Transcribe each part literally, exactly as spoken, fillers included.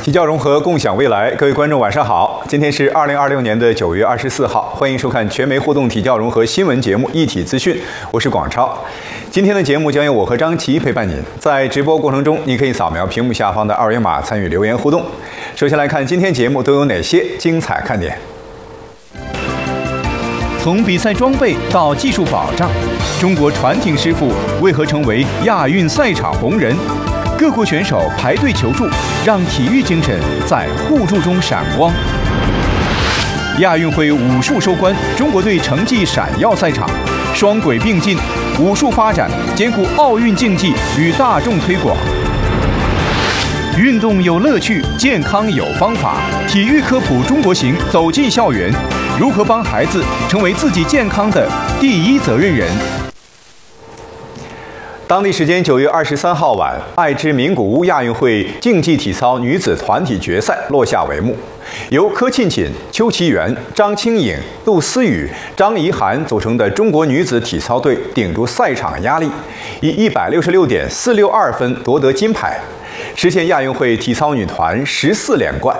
提教融合，共享未来。各位观众，晚上好！今天是二零二六年的九月二十四号，欢迎收看全媒互动提教融合新闻节目《一体资讯》，我是广超。今天的节目将由我和张琪陪伴您。在直播过程中，你可以扫描屏幕下方的二维码参与留言互动。首先来看今天节目都有哪些精彩看点。从比赛装备到技术保障，中国船艇师傅为何成为亚运赛场红人？各国选手排队求助，让体育精神在互助中闪光。亚运会武术收官，中国队成绩闪耀赛场，双轨并进，武术发展兼顾奥运竞技与大众推广。运动有乐趣，健康有方法。体育科普中国行走进校园，如何帮孩子成为自己健康的第一责任人？当地时间九月二十三号晚，爱知名古屋亚运会竞技体操女子团体决赛落下帷幕，由柯沁菁、邱其元、张清颖、杜思雨、张怡涵组成的中国女子体操队顶住赛场压力，以一百六十六点四六二分夺得金牌，实现亚运会体操女团十四连冠。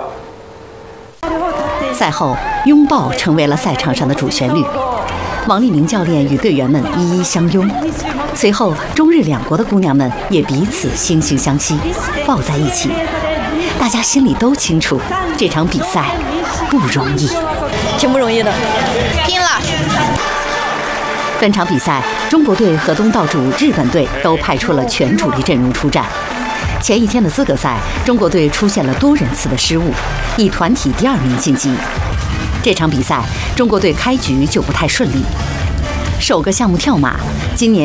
赛后，拥抱成为了赛场上的主旋律。王励明教练与队员们一一相拥，随后中日两国的姑娘们也彼此惺惺相惜，抱在一起。大家心里都清楚，这场比赛不容易， 挺不容易的，拼了！ 本场比赛，中国队和东道主日本队都派出了全主力阵容出战。前一天的资格赛，中国队出现了多人次的失误，以团体第二名晋级。这场比赛，中国队开局就不太顺利。首个项目跳马，今年